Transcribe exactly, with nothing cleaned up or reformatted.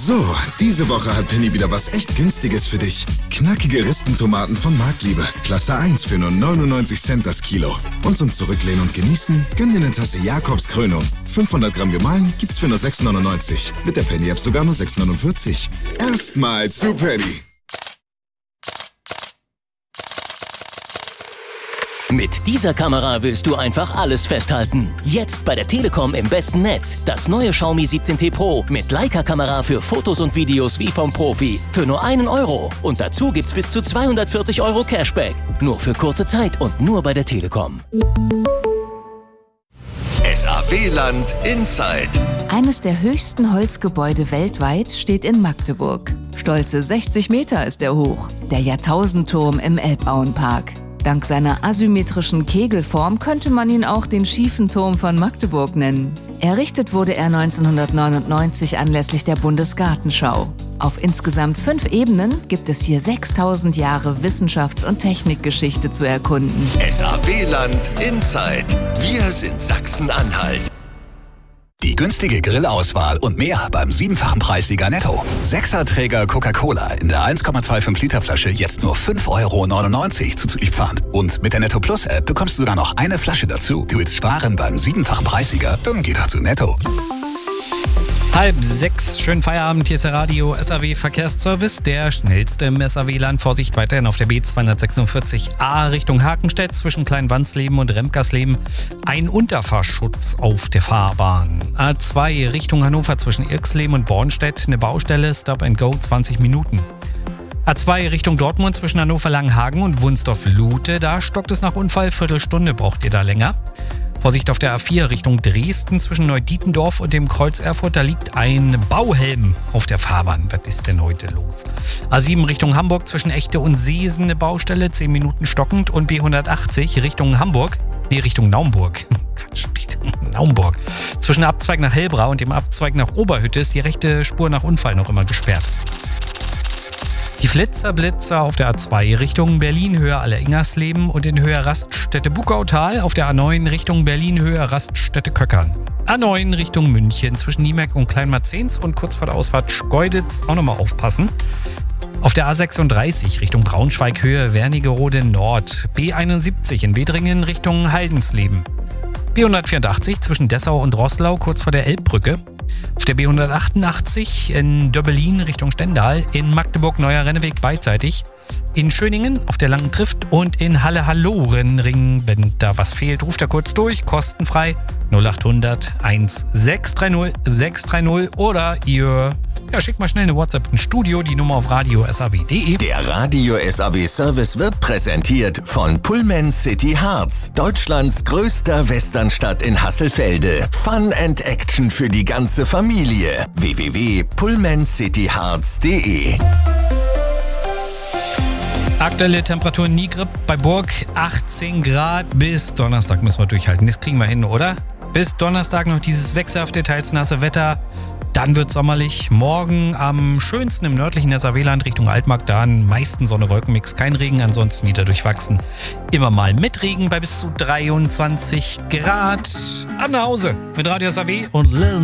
So, diese Woche hat Penny wieder was echt Günstiges für dich. Knackige Ristentomaten von Marktliebe. Klasse eins für nur neunundneunzig Cent das Kilo. Und zum Zurücklehnen und Genießen, gönn dir eine Tasse Jakobs Krönung. fünfhundert Gramm gemahlen gibt's für nur sechs neunundneunzig. Mit der Penny-App sogar nur sechs neunundvierzig. Erstmal zu Penny. Mit dieser Kamera willst du einfach alles festhalten. Jetzt bei der Telekom im besten Netz. Das neue Xiaomi siebzehn T Pro mit Leica-Kamera für Fotos und Videos wie vom Profi. Für nur einen Euro. Und dazu gibt's bis zu zweihundertvierzig Euro Cashback. Nur für kurze Zeit und nur bei der Telekom. S A W-Land Inside. Eines der höchsten Holzgebäude weltweit steht in Magdeburg. Stolze sechzig Meter ist er hoch. Der Jahrtausendturm im Elbauenpark. Dank seiner asymmetrischen Kegelform könnte man ihn auch den schiefen Turm von Magdeburg nennen. Errichtet wurde er neunzehnhundertneunundneunzig anlässlich der Bundesgartenschau. Auf insgesamt fünf Ebenen gibt es hier sechstausend Jahre Wissenschafts- und Technikgeschichte zu erkunden. S A W-Land Inside. Wir sind Sachsen-Anhalt. Die günstige Grillauswahl und mehr beim siebenfachen Preissieger Netto. Sechserträger Coca-Cola in der eins Komma fünfundzwanzig Liter Flasche jetzt nur fünf Euro neunundneunzig zuzüglich Pfand. Und mit der Netto Plus App bekommst du sogar noch eine Flasche dazu. Du willst sparen beim siebenfachen Preissieger? Dann geh doch zu Netto. Halb sechs, schönen Feierabend, hier ist der Radio S A W Verkehrsservice, der schnellste im S A W-Land. Vorsicht weiterhin auf der B zweihundertsechsundvierzig A Richtung Hakenstedt zwischen Kleinwandsleben und Remkersleben. Ein Unterfahrschutz auf der Fahrbahn. A zwei Richtung Hannover zwischen Irxleben und Bornstedt, eine Baustelle, Stop and Go, zwanzig Minuten. A zwei Richtung Dortmund zwischen Hannover-Langenhagen und Wunsdorf-Lute, da stockt es nach Unfall, Viertelstunde braucht ihr da länger. Vorsicht auf der A vier Richtung Dresden zwischen Neudietendorf und dem Kreuz Erfurt. Da liegt ein Bauhelm auf der Fahrbahn. Was ist denn heute los? A sieben Richtung Hamburg zwischen Echte und Seesen eine Baustelle, zehn Minuten stockend. Und B hundertachtzig Richtung Hamburg, nee, Richtung Naumburg. Quatsch, Richtung Naumburg. Zwischen Abzweig nach Helbra und dem Abzweig nach Oberhütte ist die rechte Spur nach Unfall noch immer gesperrt. Die Flitzer-Blitzer auf der A zwei Richtung Berlin-Höhe Aller-Ingersleben und in Höhe Raststätte-Bukautal auf der A neun Richtung Berlin-Höhe Raststätte-Köckern. A neun Richtung München zwischen Niemeck und Kleinmarzens und kurz vor der Ausfahrt Schkeuditz auch nochmal aufpassen. Auf der A sechsunddreißig Richtung Braunschweig-Höhe Wernigerode Nord. B einundsiebzig in Wedringen Richtung Haldensleben. B hundertvierundachtzig zwischen Dessau und Roßlau kurz vor der Elbbrücke. Auf der B hundertachtundachtzig in Döbbelin Richtung Stendal, in Magdeburg Neuer Renneweg beidseitig, in Schöningen auf der Langen Trift und in Halle-Halloren-Ring. Wenn da was fehlt, ruft da kurz durch, kostenfrei null achthundert sechshundertdreißig sechshundertdreißig oder ihr ja, schickt mal schnell eine WhatsApp ins Studio, die Nummer auf radio S A W punkt de. Der Radio S A W Service wird präsentiert von Pullman City Harz, Deutschlands größter Westernstadt in Hasselfelde. Fun and Action für die ganze Familie. w w w punkt pullman city harz punkt de. Aktuelle Temperatur Nigrip bei Burg achtzehn Grad. Bis Donnerstag müssen wir durchhalten. Das kriegen wir hin, oder? Bis Donnerstag noch dieses wechselhafte, teils nasse Wetter. Dann wird sommerlich. Morgen am schönsten im nördlichen S A W-Land Richtung Altmark. Da am meisten Sonne-Wolkenmix, kein Regen, ansonsten wieder durchwachsen. Immer mal mit Regen bei bis zu dreiundzwanzig Grad. Ab nach Hause mit Radio S A W und Lil